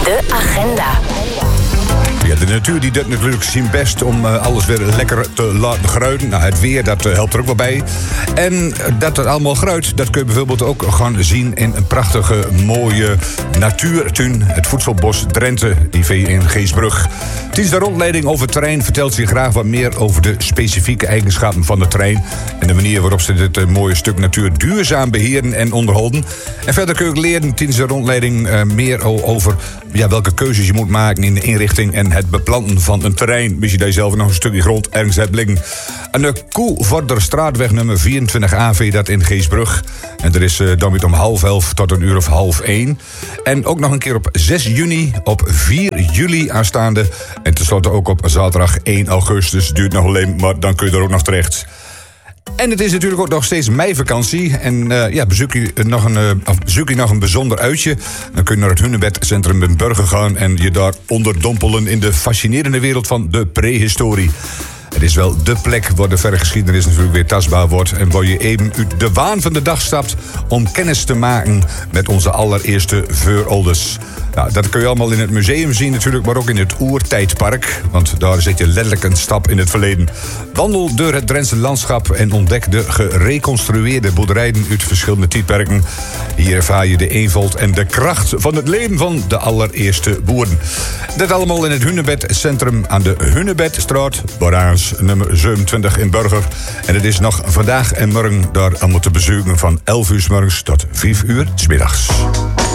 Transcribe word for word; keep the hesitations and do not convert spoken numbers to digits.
De agenda. Ja, de natuur die doet natuurlijk zijn best om uh, alles weer lekker te laten gruiden. Nou, het weer, dat uh, helpt er ook wel bij. En dat het allemaal gruidt, dat kun je bijvoorbeeld ook gaan zien in een prachtige, mooie natuurtuin. Het Voedselbos Drenthe, die V in Geesbrug. Tijdens de rondleiding over het terrein vertelt ze graag wat meer over de specifieke eigenschappen van het terrein. En de manier waarop ze dit uh, mooie stuk natuur duurzaam beheren en onderhouden. En verder kun je ook leren tijdens de rondleiding uh, meer over ja, welke keuzes je moet maken in de inrichting en het beplanten van een terrein. Misschien dat je zelf nog een stukje grond ergens hebt liggen. Aan de Koevorderstraatweg nummer vierentwintig A V, dat in Geesbrug. En er is uh, dan weer om half elf tot een uur of half één. En ook nog een keer op zes juni, op vier juli aanstaande. En tenslotte ook op zaterdag één augustus. Duurt nog alleen, maar dan kun je er ook nog terecht. En het is natuurlijk ook nog steeds meivakantie. En uh, ja, bezoek je, nog een, uh, of bezoek je nog een bijzonder uitje, dan kun je naar het Hunebedcentrum in Burger gaan en je daar onderdompelen in de fascinerende wereld van de prehistorie. Het is wel dé plek waar de verre geschiedenis natuurlijk weer tastbaar wordt en waar je even uit de waan van de dag stapt om kennis te maken met onze allereerste voorouders. Nou, dat kun je allemaal in het museum zien natuurlijk, maar ook in het Oertijdpark. Want daar zet je letterlijk een stap in het verleden. Wandel door het Drentse landschap en ontdek de gereconstrueerde boerderijen uit verschillende tijdperken. Hier ervaar je de eenvoud en de kracht van het leven van de allereerste boeren. Dat allemaal in het Hunebedcentrum aan de Hunebedstraat, Boraans nummer zevenentwintig in Burger. En het is nog vandaag en morgen daar allemaal te bezoeken van elf uur 's morgens tot vijf uur 's middags.